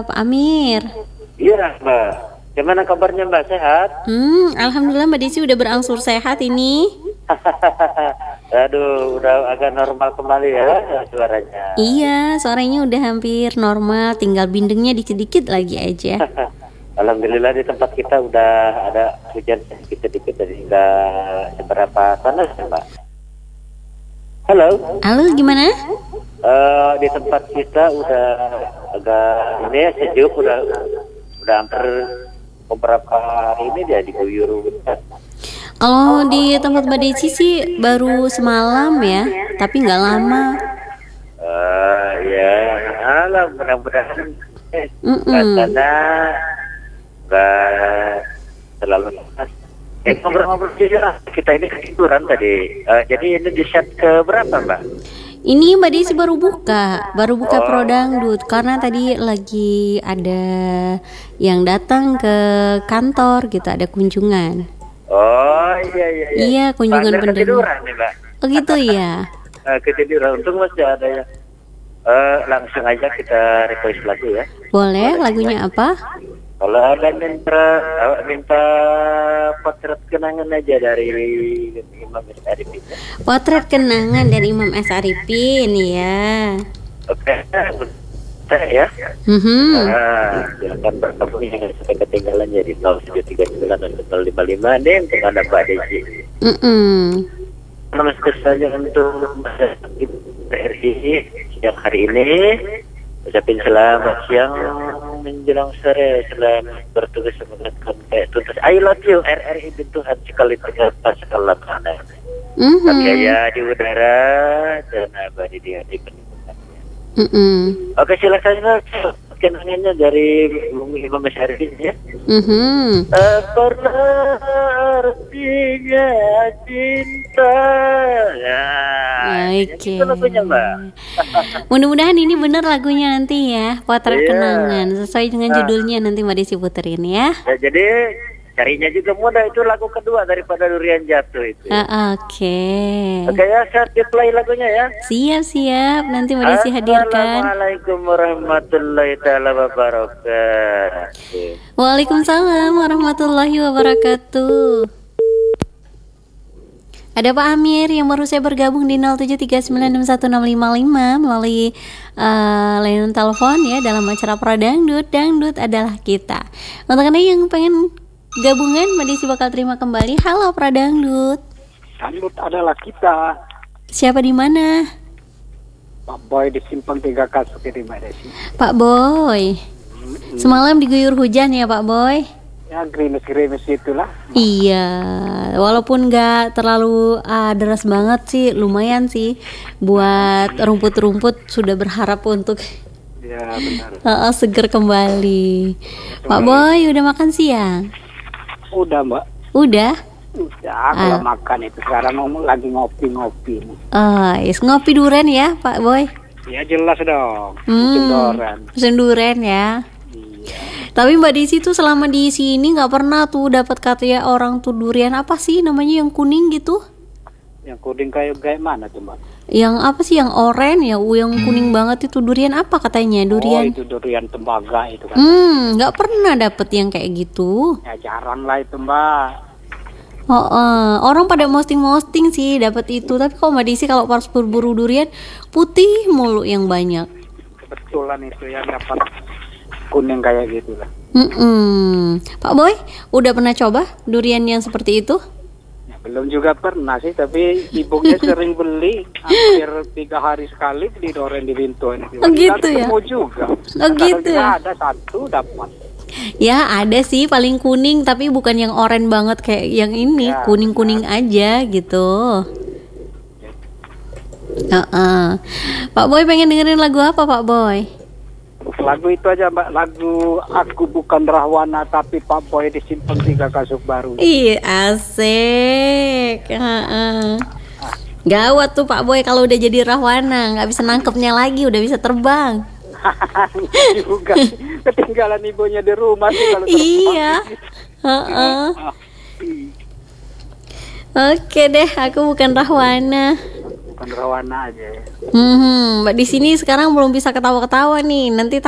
Pak Amir. Iya, Mbak. Gimana kabarnya, Mbak? Sehat? Alhamdulillah Mbak Desi udah berangsur sehat ini. Aduh, udah agak normal kembali ya suaranya. Iya, suaranya udah hampir normal, tinggal bindengnya dikit-dikit lagi aja. Alhamdulillah di tempat kita udah ada hujan sedikit-sedikit, jadi nggak seberapa panas, Mbak. Halo? Halo, gimana? Di tempat kita udah agak ini ya, sejuk, udah hampir beberapa hari ini dia diguyur hujan. Kalau di tempat Mbak Desi sih baru semalam ya, tapi nggak lama. Ya, alah, mudah-mudahan karena nggak terlalu panas. Ngobrol-ngobrol aja, kita ini ketiduran tadi. Jadi ini di set ke berapa, Mbak? Ini Mbak Desi baru buka Pro Dangdut karena tadi lagi ada yang datang ke kantor gitu, ada kunjungan. Oh iya. Iya, kunjungan pendengar. Ketiduran nih, Mbak. Oh gitu ya. Ketiduran, untung masih ada ya. Langsung aja kita request lagu ya. Boleh, lagunya apa? Kalau ada minta potret kenangan aja dari Imam S. Arifin. Potret kenangan dari Imam S. Arifin ya. Oke, saya ya. Silakan bergabung yang sampai ketinggalan jadi 0739 dan 055 deh untuk Anda Mbak Desi. Namaste saja untuk RRI siang hari ini. Ucapin selamat siang menjelang sore, selamat bertugas mengenai kayak tuntas. I love you RRI Tuhan sekali ternyata sekali mana. Biaya di udara dan abadi di hati pendengarnya. Oke, silakan kenangannya dari Imam S. Arifin ya. Pernah artinya cinta. Oke. Itu lagunya, Mbak. Mudah-mudahan ini benar lagunya nanti ya, potret kenangan sesuai dengan judulnya nanti Mbak Desi puterin ya. Jadi carinya juga mudah, itu lagu kedua daripada Durian Jatuh itu. Oke ya, saat di play lagunya ya. Siap nanti Mbak Desi hadirkan. Assalamualaikum warahmatullahi taala wabarakatuh. Waalaikumsalam warahmatullahi wabarakatuh. Ada Pak Amir yang baru saya bergabung di 0739616555 melalui layanan telepon ya dalam acara Pro Dangdut. Dangdut adalah kita. Untuk Anda yang pengen gabungan, Mbak Desi bakal terima kembali. Halo Pro Dangdut. Dangdut adalah kita. Siapa di mana? Pak Boy di Simpang 3 Kasuk ini, Mbak Desi. Pak Boy. Semalam diguyur hujan ya Pak Boy? Ya, gerimis-gerimis itulah. Iya, walaupun nggak terlalu deras banget sih, lumayan sih buat rumput-rumput sudah berharap untuk seger kembali. Pak Boy udah makan siang? Udah, Mbak. Udah? Udah, kalau makan itu sekarang lagi ngopi-ngopi. Ngopi duren ya Pak Boy? Ya jelas dong. Pesen duren ya. Tapi Mbak Desi tuh selama di sini nggak pernah tuh dapat katanya orang tuh durian apa sih namanya yang kuning gitu? Yang kuning kayak mana tuh, Mbak? Yang apa sih, yang oranye ya, yang kuning banget itu durian apa katanya? Durian. Oh, itu durian tembaga itu kan. Nggak pernah dapet yang kayak gitu. Ya jarang lah itu, Mbak. Orang pada posting sih dapat itu, tapi kalau Mbak Desi kalau pas berburu durian putih mulu yang banyak. Kebetulan itu yang dapat kuning kayak gitu lah. Pak Boy, udah pernah coba durian yang seperti itu? Ya, belum juga pernah sih, tapi ibunya sering beli hampir 3 hari sekali di Doren di Bintuan. Oh gitu ya? Juga. Oh gitu ya? Ada satu dapat. Ya ada sih paling kuning, tapi bukan yang oranye banget kayak yang ini, kuning-kuning aja gitu. Pak Boy pengen dengerin lagu apa Pak Boy? Lagu itu aja, Mbak, lagu Aku Bukan Rahwana Tapi Pak Boy di Simpang 3 Kasuk Baru. Iya asik. Gawat tuh Pak Boy kalau udah jadi rahwana, nggak bisa nangkepnya lagi, udah bisa terbang. Juga ketinggalan ibunya di rumah sih kalau terbang. Iya. Oke deh, aku bukan rahwana. Bukan rahwana aja ya. Mbak di sini sekarang belum bisa ketawa-ketawa nih. Nanti